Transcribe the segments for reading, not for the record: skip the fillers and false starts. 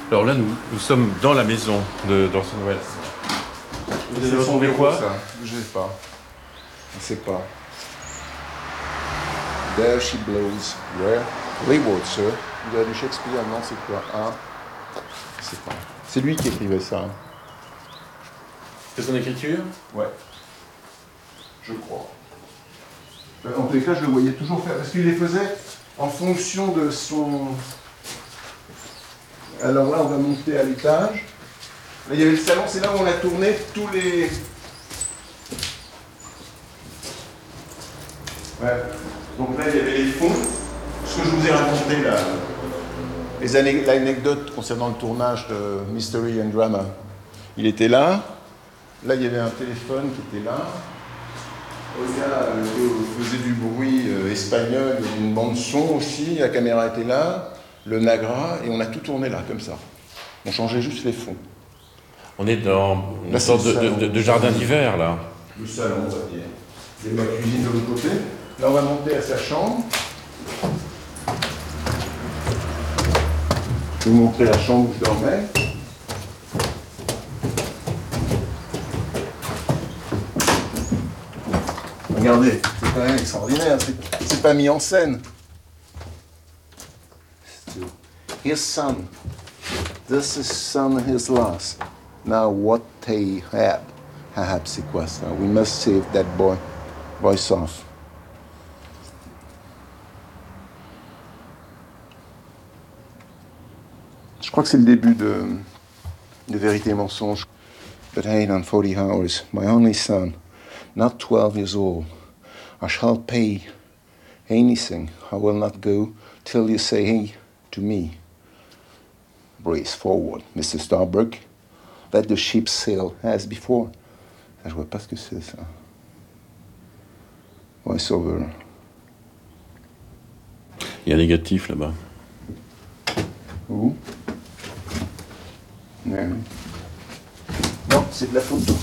Alors là, nous sommes dans la maison d'Orson Welles. Vous avez retrouvé quoi? Ça, je sais pas. Je sais pas. There she blows. Where? Leeward, sir. Vous avez du Shakespeare? Non, c'est quoi? Ah, je sais pas. C'est lui qui écrivait ça. Hein. C'est son écriture? Ouais. Je crois. En tous les cas, je le voyais toujours faire. Parce qu'il les faisait en fonction de son... Alors là, on va monter à l'étage. Là, il y avait le salon, c'est là où on a tourné tous les... Ouais. Donc là, il y avait les fonds. Ce que je vous ai raconté là. L'anecdote concernant le tournage de Mystery and Drama. Il était là. Là, il y avait un téléphone qui était là. Le gars faisait du bruit espagnol, il y avait une bande-son aussi. La caméra était là. Le Nagra. Et on a tout tourné là, comme ça. On changeait juste les fonds. On est dans une sorte de jardin d'hiver, là. Le salon, on va dire. Il y a ma cuisine de l'autre côté. Là, on va monter à sa chambre. Je vais vous montrer la chambre où je dormais. Regardez, c'est quand même extraordinaire. C'est pas mis en scène. His son. This is son, his last. Now what they have. C'est quoi ça? We must save that boy. Voice off. Je crois que c'est le début de Vérité et mensonge. But 840 hours, my only son, not 12 years old. I shall pay anything. I will not go till you say hey to me. Brace forward, Mr. Starbuck. Let the ship sail as before. Ça, je vois pas ce que c'est, ça. Voice over. Il y a un négatif là-bas. Où? Non. Non, c'est de la photo.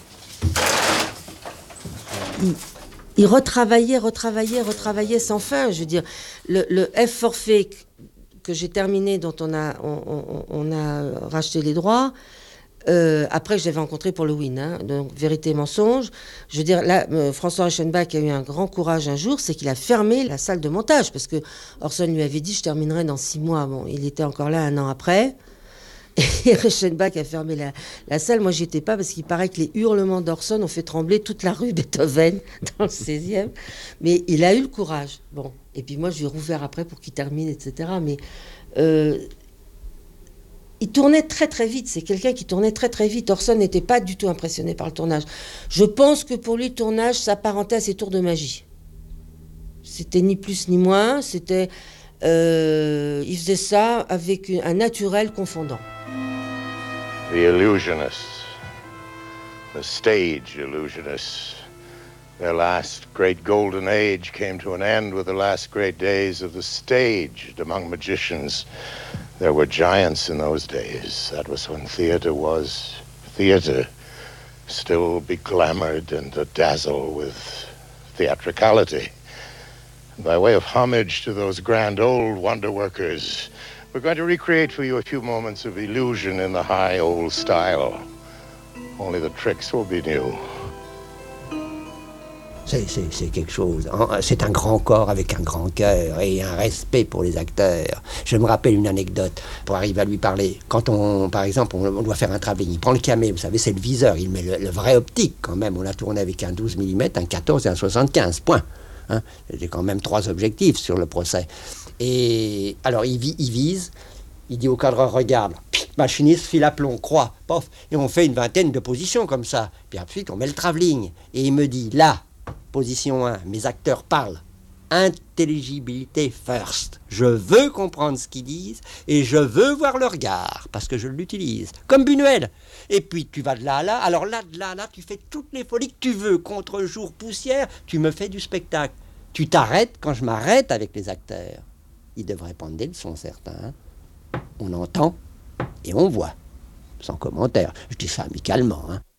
Il retravaillait sans fin. Je veux dire, le F forfait que j'ai terminé, dont on a racheté les droits, après je l'avais rencontré pour le Win, hein, donc Vérité et mensonge. Je veux dire, là, François Reichenbach a eu un grand courage un jour, c'est qu'il a fermé la salle de montage, parce que Orson lui avait dit je terminerai dans 6 mois. Bon, il était encore là 1 an après. Et Reichenbach a fermé la salle. Moi, j'y étais pas parce qu'il paraît que les hurlements d'Orson ont fait trembler toute la rue Beethoven dans le 16e. Mais il a eu le courage. Bon. Et puis moi, je lui ai rouvert après pour qu'il termine, etc. Mais il tournait très très vite. C'est quelqu'un qui tournait très très vite. Orson n'était pas du tout impressionné par le tournage. Je pense que pour lui, le tournage s'apparentait à ses tours de magie. C'était ni plus ni moins. C'était... il faisait ça avec un naturel confondant. The illusionists, the stage illusionists, their last great golden age came to an end with the last great days of the stage. Among magicians, there were giants in those days. That was when theater was theater, still beglamored and a-dazzle with theatricality. By way of homage to those grand old wonder workers, we're going to recreate for you a few moments of illusion in the high old style. Only the tricks will be new. C'est quelque chose. C'est un grand corps avec un grand cœur et un respect pour les acteurs. Je me rappelle une anecdote pour arriver à lui parler. Quand par exemple, on doit faire un travelling, il prend le camé, vous savez, c'est le viseur, il met le vrai optique quand même. On a tourné avec un 12 mm, un 14 et un 75, point. Hein, j'ai quand même 3 objectifs sur le procès. Et alors il vise, il dit au cadreur regarde, machiniste file à plomb, croix, pof, et on fait une 20aine de positions comme ça. Puis ensuite on met le travelling et il me dit là, position 1, mes acteurs parlent. Intelligibilité first. Je veux comprendre ce qu'ils disent et je veux voir le regard parce que je l'utilise comme Buñuel. Et puis tu vas de là à là. Alors là, de là à là, tu fais toutes les folies que tu veux. Contre-jour, poussière, tu me fais du spectacle. Tu t'arrêtes quand je m'arrête avec les acteurs. Ils devraient prendre des leçons, certains. On entend et on voit. Sans commentaire. Je dis ça amicalement.